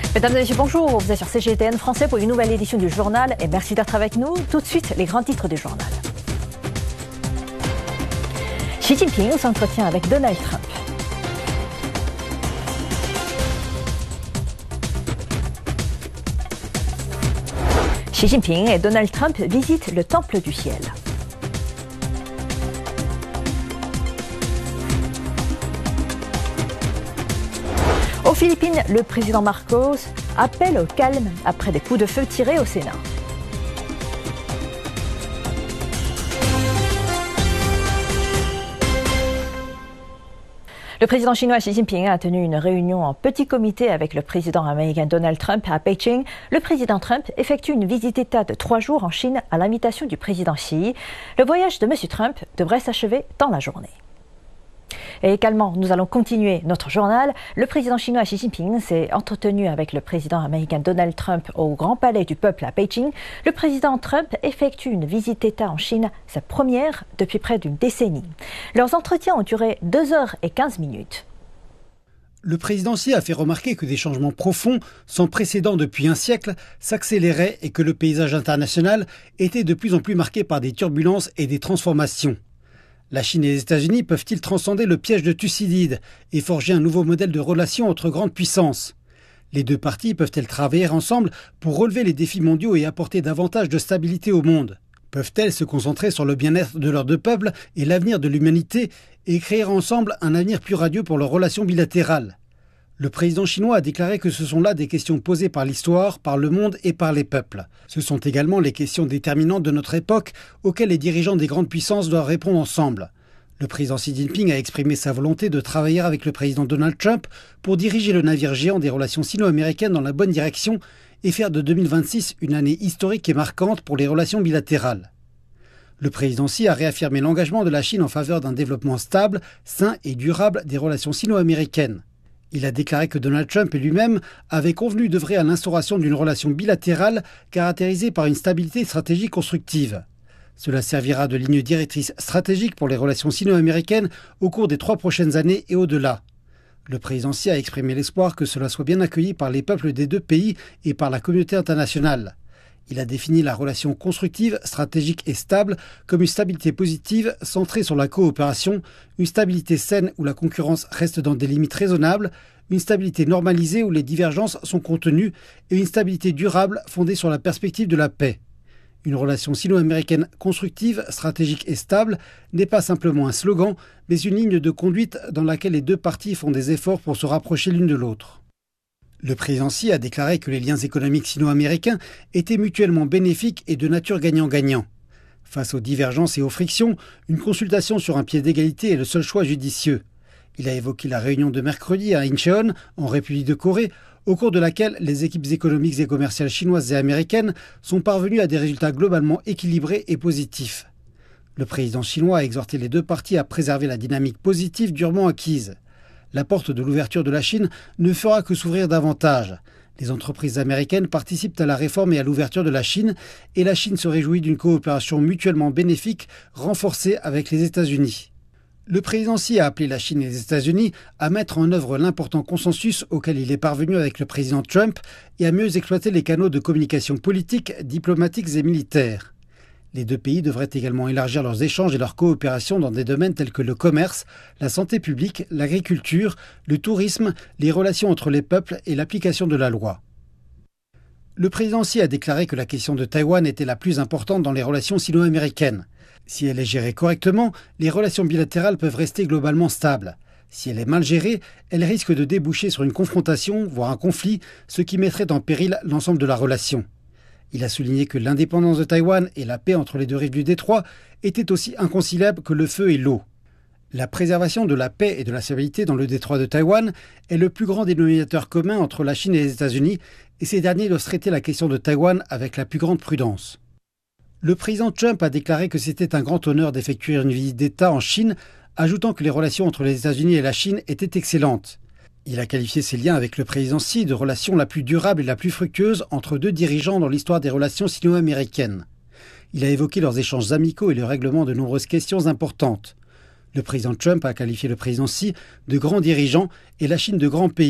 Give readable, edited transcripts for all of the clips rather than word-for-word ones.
Mesdames et messieurs, bonjour. Vous êtes sur CGTN Français pour une nouvelle édition du journal et merci d'être avec nous. Tout de suite, les grands titres du journal. Xi Jinping s'entretient avec Donald Trump. Xi Jinping et Donald Trump visitent le Temple du Ciel. Aux Philippines, le président Marcos appelle au calme après des coups de feu tirés au Sénat. Le président chinois Xi Jinping a tenu une réunion en petit comité avec le président américain Donald Trump à Beijing. Le président Trump effectue une visite d'État de 3 jours en Chine à l'invitation du président Xi. Le voyage de M. Trump devrait s'achever dans la journée. Et également, nous allons continuer notre journal. Le président chinois Xi Jinping s'est entretenu avec le président américain Donald Trump au Grand Palais du Peuple à Beijing. Le président Trump effectue une visite d'État en Chine, sa première depuis près d'une décennie. Leurs entretiens ont duré 2h15. Le président Xi a fait remarquer que des changements profonds, sans précédent depuis un siècle, s'accéléraient et que le paysage international était de plus en plus marqué par des turbulences et des transformations. La Chine et les États-Unis peuvent-ils transcender le piège de Thucydide et forger un nouveau modèle de relations entre grandes puissances? Les deux parties peuvent-elles travailler ensemble pour relever les défis mondiaux et apporter davantage de stabilité au monde? Peuvent-elles se concentrer sur le bien-être de leurs deux peuples et l'avenir de l'humanité et créer ensemble un avenir plus radieux pour leurs relations bilatérales? Le président chinois a déclaré que ce sont là des questions posées par l'histoire, par le monde et par les peuples. Ce sont également les questions déterminantes de notre époque auxquelles les dirigeants des grandes puissances doivent répondre ensemble. Le président Xi Jinping a exprimé sa volonté de travailler avec le président Donald Trump pour diriger le navire géant des relations sino-américaines dans la bonne direction et faire de 2026 une année historique et marquante pour les relations bilatérales. Le président Xi a réaffirmé l'engagement de la Chine en faveur d'un développement stable, sain et durable des relations sino-américaines. Il a déclaré que Donald Trump et lui-même avaient convenu d'œuvrer à l'instauration d'une relation bilatérale caractérisée par une stabilité stratégique constructive. Cela servira de ligne directrice stratégique pour les relations sino-américaines au cours des 3 prochaines années et au-delà. Le président Xi a exprimé l'espoir que cela soit bien accueilli par les peuples des deux pays et par la communauté internationale. Il a défini la relation constructive, stratégique et stable comme une stabilité positive centrée sur la coopération, une stabilité saine où la concurrence reste dans des limites raisonnables, une stabilité normalisée où les divergences sont contenues et une stabilité durable fondée sur la perspective de la paix. Une relation sino-américaine constructive, stratégique et stable n'est pas simplement un slogan, mais une ligne de conduite dans laquelle les deux parties font des efforts pour se rapprocher l'une de l'autre. Le président Xi a déclaré que les liens économiques sino-américains étaient mutuellement bénéfiques et de nature gagnant-gagnant. Face aux divergences et aux frictions, une consultation sur un pied d'égalité est le seul choix judicieux. Il a évoqué la réunion de mercredi à Incheon, en République de Corée, au cours de laquelle les équipes économiques et commerciales chinoises et américaines sont parvenues à des résultats globalement équilibrés et positifs. Le président chinois a exhorté les deux parties à préserver la dynamique positive durement acquise. La porte de l'ouverture de la Chine ne fera que s'ouvrir davantage. Les entreprises américaines participent à la réforme et à l'ouverture de la Chine et la Chine se réjouit d'une coopération mutuellement bénéfique renforcée avec les États-Unis. Le président Xi a appelé la Chine et les États-Unis à mettre en œuvre l'important consensus auquel il est parvenu avec le président Trump et à mieux exploiter les canaux de communication politique, diplomatiques et militaires. Les deux pays devraient également élargir leurs échanges et leur coopération dans des domaines tels que le commerce, la santé publique, l'agriculture, le tourisme, les relations entre les peuples et l'application de la loi. Le président Xi a déclaré que la question de Taïwan était la plus importante dans les relations sino-américaines. Si elle est gérée correctement, les relations bilatérales peuvent rester globalement stables. Si elle est mal gérée, elle risque de déboucher sur une confrontation, voire un conflit, ce qui mettrait en péril l'ensemble de la relation. Il a souligné que l'indépendance de Taïwan et la paix entre les deux rives du détroit étaient aussi inconciliables que le feu et l'eau. La préservation de la paix et de la stabilité dans le détroit de Taïwan est le plus grand dénominateur commun entre la Chine et les États-Unis et ces derniers doivent traiter la question de Taïwan avec la plus grande prudence. Le président Trump a déclaré que c'était un grand honneur d'effectuer une visite d'État en Chine, ajoutant que les relations entre les États-Unis et la Chine étaient excellentes. Il a qualifié ses liens avec le président Xi de relation la plus durable et la plus fructueuse entre deux dirigeants dans l'histoire des relations sino-américaines. Il a évoqué leurs échanges amicaux et le règlement de nombreuses questions importantes. Le président Trump a qualifié le président Xi de grand dirigeant et la Chine de grand pays.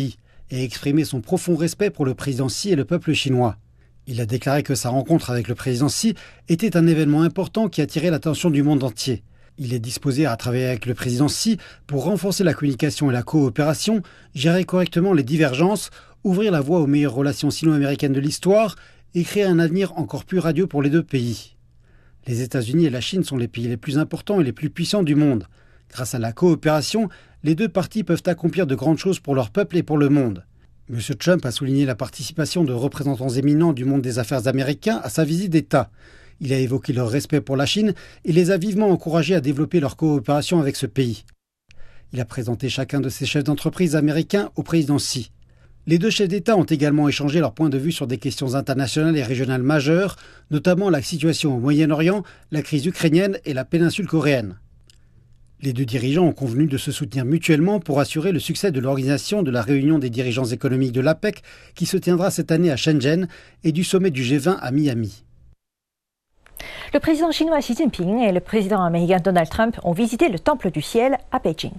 et a exprimé son profond respect pour le président Xi et le peuple chinois. Il a déclaré que sa rencontre avec le président Xi était un événement important qui attirait l'attention du monde entier. Il est disposé à travailler avec le président Xi pour renforcer la communication et la coopération, gérer correctement les divergences, ouvrir la voie aux meilleures relations sino-américaines de l'histoire et créer un avenir encore plus radieux pour les deux pays. Les États-Unis et la Chine sont les pays les plus importants et les plus puissants du monde. Grâce à la coopération, les deux parties peuvent accomplir de grandes choses pour leur peuple et pour le monde. M. Trump a souligné la participation de représentants éminents du monde des affaires américains à sa visite d'État. Il a évoqué leur respect pour la Chine et les a vivement encouragés à développer leur coopération avec ce pays. Il a présenté chacun de ces chefs d'entreprise américains au président Xi. Les deux chefs d'État ont également échangé leur point de vue sur des questions internationales et régionales majeures, notamment la situation au Moyen-Orient, la crise ukrainienne et la péninsule coréenne. Les deux dirigeants ont convenu de se soutenir mutuellement pour assurer le succès de l'organisation de la réunion des dirigeants économiques de l'APEC qui se tiendra cette année à Shenzhen et du sommet du G20 à Miami. Le président chinois Xi Jinping et le président américain Donald Trump ont visité le Temple du Ciel à Beijing.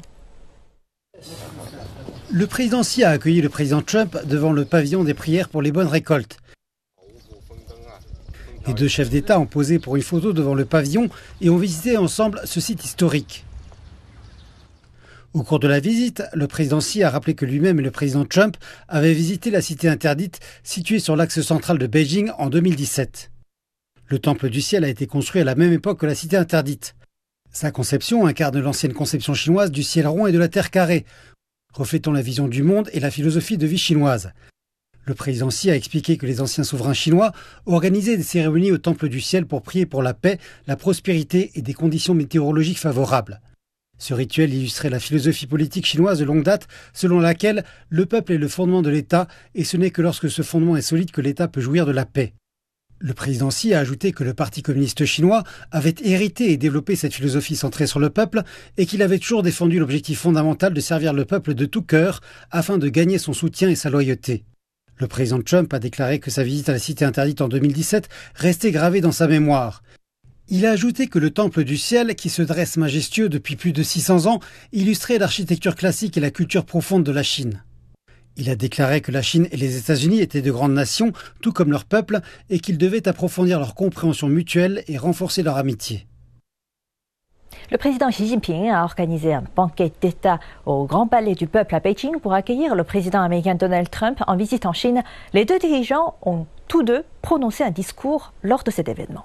Le président Xi a accueilli le président Trump devant le pavillon des prières pour les bonnes récoltes. Les deux chefs d'État ont posé pour une photo devant le pavillon et ont visité ensemble ce site historique. Au cours de la visite, le président Xi a rappelé que lui-même et le président Trump avaient visité la cité interdite située sur l'axe central de Beijing en 2017. Le Temple du Ciel a été construit à la même époque que la cité interdite. Sa conception incarne l'ancienne conception chinoise du ciel rond et de la terre carrée, reflétant la vision du monde et la philosophie de vie chinoise. Le président Xi a expliqué que les anciens souverains chinois organisaient des cérémonies au Temple du Ciel pour prier pour la paix, la prospérité et des conditions météorologiques favorables. Ce rituel illustrait la philosophie politique chinoise de longue date, selon laquelle le peuple est le fondement de l'État et ce n'est que lorsque ce fondement est solide que l'État peut jouir de la paix. Le président Xi a ajouté que le Parti communiste chinois avait hérité et développé cette philosophie centrée sur le peuple et qu'il avait toujours défendu l'objectif fondamental de servir le peuple de tout cœur afin de gagner son soutien et sa loyauté. Le président Trump a déclaré que sa visite à la cité interdite en 2017 restait gravée dans sa mémoire. Il a ajouté que le Temple du Ciel, qui se dresse majestueux depuis plus de 600 ans, illustrait l'architecture classique et la culture profonde de la Chine. Il a déclaré que la Chine et les États-Unis étaient de grandes nations, tout comme leur peuple, et qu'ils devaient approfondir leur compréhension mutuelle et renforcer leur amitié. Le président Xi Jinping a organisé un banquet d'État au Grand Palais du Peuple à Beijing pour accueillir le président américain Donald Trump en visite en Chine. Les deux dirigeants ont tous deux prononcé un discours lors de cet événement.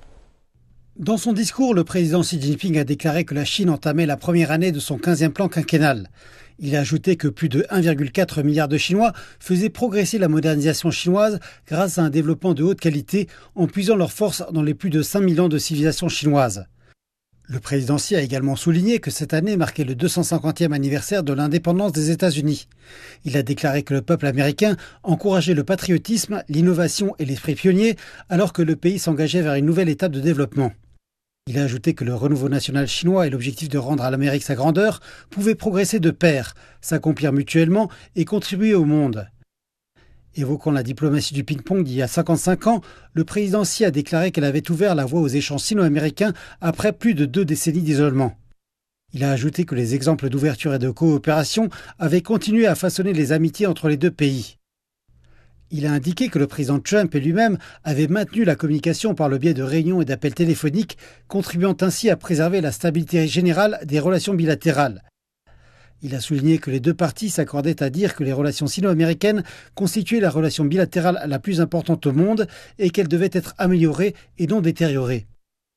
Dans son discours, le président Xi Jinping a déclaré que la Chine entamait la première année de son 15e plan quinquennal. Il a ajouté que plus de 1,4 milliard de Chinois faisaient progresser la modernisation chinoise grâce à un développement de haute qualité en puisant leurs forces dans les plus de 5000 ans de civilisation chinoise. Le président Xi a également souligné que cette année marquait le 250e anniversaire de l'indépendance des États-Unis. Il a déclaré que le peuple américain encourageait le patriotisme, l'innovation et l'esprit pionnier alors que le pays s'engageait vers une nouvelle étape de développement. Il a ajouté que le renouveau national chinois et l'objectif de rendre à l'Amérique sa grandeur pouvaient progresser de pair, s'accomplir mutuellement et contribuer au monde. Évoquant la diplomatie du ping-pong d'il y a 55 ans, le président Xi a déclaré qu'elle avait ouvert la voie aux échanges sino-américains après plus de 2 décennies d'isolement. Il a ajouté que les exemples d'ouverture et de coopération avaient continué à façonner les amitiés entre les deux pays. Il a indiqué que le président Trump et lui-même avaient maintenu la communication par le biais de réunions et d'appels téléphoniques, contribuant ainsi à préserver la stabilité générale des relations bilatérales. Il a souligné que les deux parties s'accordaient à dire que les relations sino-américaines constituaient la relation bilatérale la plus importante au monde et qu'elle devait être améliorée et non détériorée.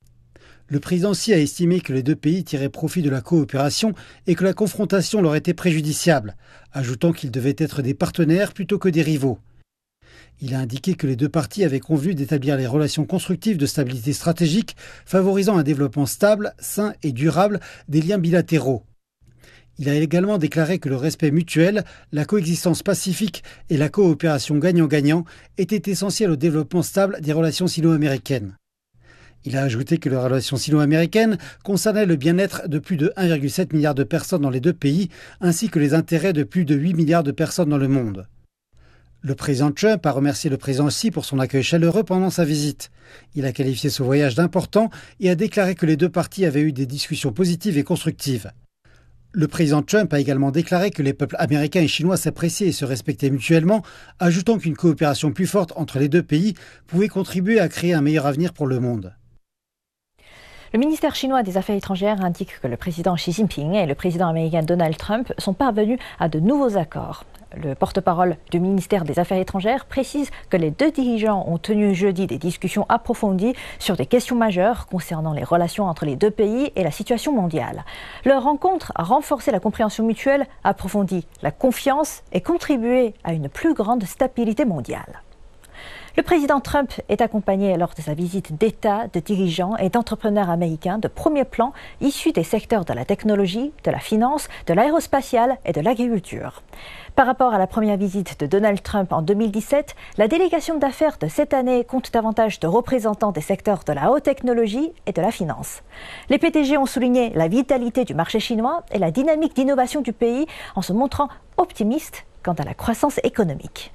Le président Xi a estimé que les deux pays tiraient profit de la coopération et que la confrontation leur était préjudiciable, ajoutant qu'ils devaient être des partenaires plutôt que des rivaux. Il a indiqué que les deux parties avaient convenu d'établir les relations constructives de stabilité stratégique, favorisant un développement stable, sain et durable des liens bilatéraux. Il a également déclaré que le respect mutuel, la coexistence pacifique et la coopération gagnant-gagnant étaient essentiels au développement stable des relations sino-américaines. Il a ajouté que les relations sino-américaines concernaient le bien-être de plus de 1,7 milliard de personnes dans les deux pays, ainsi que les intérêts de plus de 8 milliards de personnes dans le monde. Le président Trump a remercié le président Xi pour son accueil chaleureux pendant sa visite. Il a qualifié ce voyage d'important et a déclaré que les deux parties avaient eu des discussions positives et constructives. Le président Trump a également déclaré que les peuples américains et chinois s'appréciaient et se respectaient mutuellement, ajoutant qu'une coopération plus forte entre les deux pays pouvait contribuer à créer un meilleur avenir pour le monde. Le ministère chinois des Affaires étrangères indique que le président Xi Jinping et le président américain Donald Trump sont parvenus à de nouveaux accords. Le porte-parole du ministère des Affaires étrangères précise que les deux dirigeants ont tenu jeudi des discussions approfondies sur des questions majeures concernant les relations entre les deux pays et la situation mondiale. Leur rencontre a renforcé la compréhension mutuelle, approfondi la confiance et contribué à une plus grande stabilité mondiale. Le président Trump est accompagné lors de sa visite d'État de dirigeants et d'entrepreneurs américains de premier plan issus des secteurs de la technologie, de la finance, de l'aérospatiale et de l'agriculture. Par rapport à la première visite de Donald Trump en 2017, la délégation d'affaires de cette année compte davantage de représentants des secteurs de la haute technologie et de la finance. Les PDG ont souligné la vitalité du marché chinois et la dynamique d'innovation du pays en se montrant optimistes quant à la croissance économique.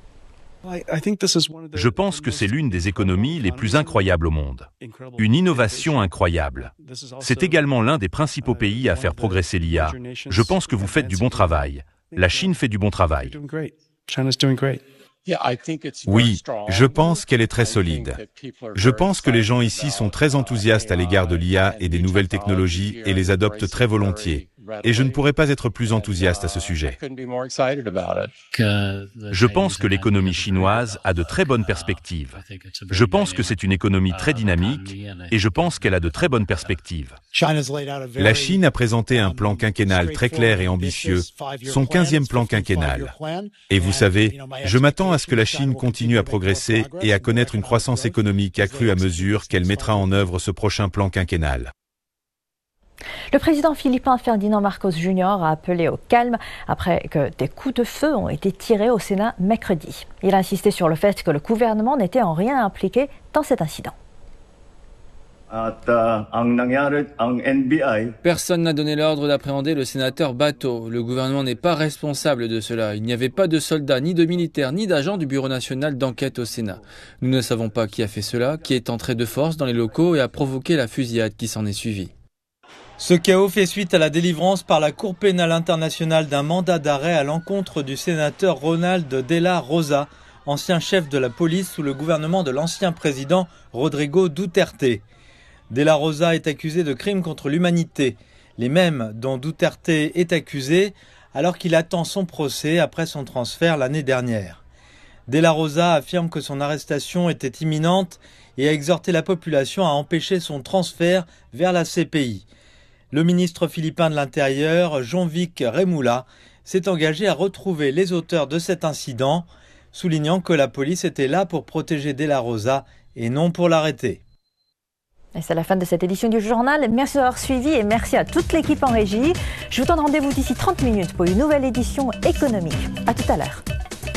Je pense que c'est l'une des économies les plus incroyables au monde. Une innovation incroyable. C'est également l'un des principaux pays à faire progresser l'IA. Je pense que vous faites du bon travail. La Chine fait du bon travail. Oui, je pense qu'elle est très solide. Je pense que les gens ici sont très enthousiastes à l'égard de l'IA et des nouvelles technologies et les adoptent très volontiers. Et je ne pourrais pas être plus enthousiaste à ce sujet. Je pense que l'économie chinoise a de très bonnes perspectives. Je pense que c'est une économie très dynamique et je pense qu'elle a de très bonnes perspectives. La Chine a présenté un plan quinquennal très clair et ambitieux, son 15e plan quinquennal. Et vous savez, je m'attends à ce que la Chine continue à progresser et à connaître une croissance économique accrue à mesure qu'elle mettra en œuvre ce prochain plan quinquennal. Le président philippin Ferdinand Marcos Jr. a appelé au calme après que des coups de feu ont été tirés au Sénat mercredi. Il a insisté sur le fait que le gouvernement n'était en rien impliqué dans cet incident. Personne n'a donné l'ordre d'appréhender le sénateur Bato. Le gouvernement n'est pas responsable de cela. Il n'y avait pas de soldats, ni de militaires, ni d'agents du Bureau national d'enquête au Sénat. Nous ne savons pas qui a fait cela, qui est entré de force dans les locaux et a provoqué la fusillade qui s'en est suivie. Ce chaos fait suite à la délivrance par la Cour pénale internationale d'un mandat d'arrêt à l'encontre du sénateur Ronald de la Rosa, ancien chef de la police sous le gouvernement de l'ancien président Rodrigo Duterte. De la Rosa est accusé de crimes contre l'humanité, les mêmes dont Duterte est accusé alors qu'il attend son procès après son transfert l'année dernière. De la Rosa affirme que son arrestation était imminente et a exhorté la population à empêcher son transfert vers la CPI. Le ministre philippin de l'Intérieur, Jean-Vic Remulla, s'est engagé à retrouver les auteurs de cet incident, soulignant que la police était là pour protéger De la Rosa et non pour l'arrêter. Et c'est la fin de cette édition du journal. Merci d'avoir suivi et merci à toute l'équipe en régie. Je vous donne rendez-vous d'ici 30 minutes pour une nouvelle édition économique. À tout à l'heure.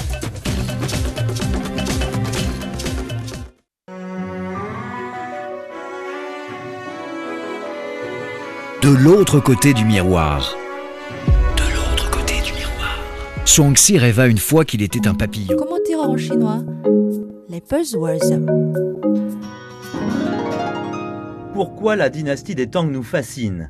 De l'autre côté du miroir. De l'autre côté du miroir. Shuangxi rêva une fois qu'il était un papillon. Comment dire en chinois? Les buzzwords. Pourquoi la dynastie des Tang nous fascine?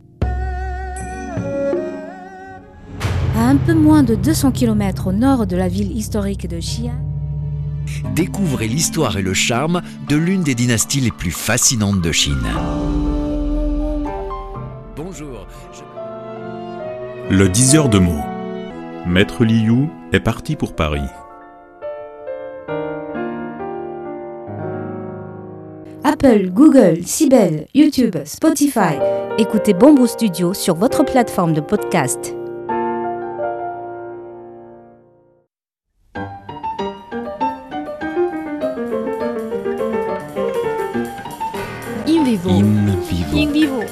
À un peu moins de 200 km au nord de la ville historique de Xi'an, Découvrez l'histoire et le charme de l'une des dynasties les plus fascinantes de Chine. Bonjour. Le diseur de mots. Maître Liu est parti pour Paris. Apple, Google, Sibel, YouTube, Spotify. Écoutez Bamboo Studio sur votre plateforme de podcast. In vivo. In vivo.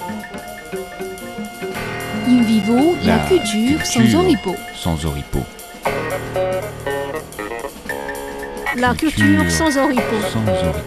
In vivo, la culture sans oripeau. Sans oripeau. La culture sans oripeau. Sans oripeau.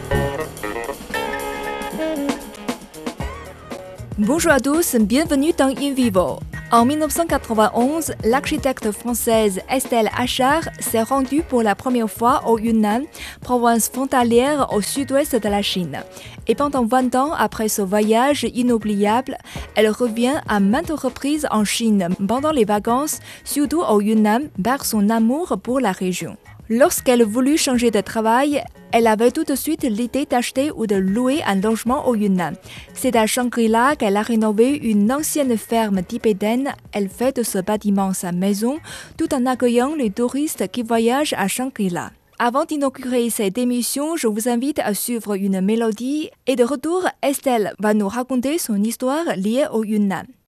Bonjour à tous, bienvenue dans In Vivo. En 1991, l'architecte française Estelle Achard s'est rendue pour la première fois au Yunnan, province frontalière au sud-ouest de la Chine. Et pendant 20 ans après ce voyage inoubliable, elle revient à maintes reprises en Chine pendant les vacances, surtout au Yunnan, vers son amour pour la région. Lorsqu'elle voulut changer de travail, elle avait tout de suite l'idée d'acheter ou de louer un logement au Yunnan. C'est à Shangri-La qu'elle a rénové une ancienne ferme tibétaine. Elle fait de ce bâtiment sa maison, tout en accueillant les touristes qui voyagent à Shangri-La. Avant d'inaugurer cette émission, je vous invite à suivre une mélodie. Et de retour, Estelle va nous raconter son histoire liée au Yunnan.